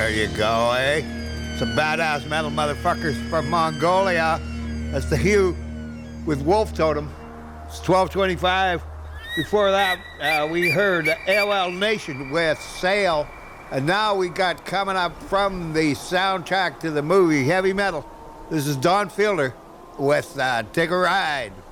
There you go, eh? Some badass metal motherfuckers from Mongolia. That's the Hue with Wolf Totem. It's 12:25. Before that, we heard AOL Nation with Sail. And now we got coming up from the soundtrack to the movie Heavy Metal. This is Don Fielder with Take a Ride.